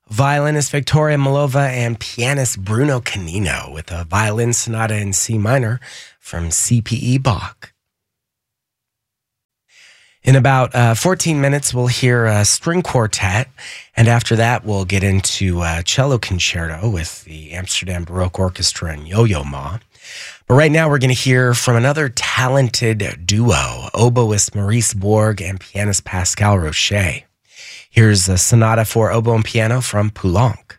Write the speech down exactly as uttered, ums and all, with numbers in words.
violinist Victoria Malova and pianist Bruno Canino with a violin sonata in C minor from C P E Bach. In about uh, fourteen minutes, we'll hear a string quartet, and after that, we'll get into a cello concerto with the Amsterdam Baroque Orchestra and Yo-Yo Ma. But right now, we're going to hear from another talented duo, oboist Maurice Borg and pianist Pascal Roche. Here's a sonata for oboe and piano from Poulenc.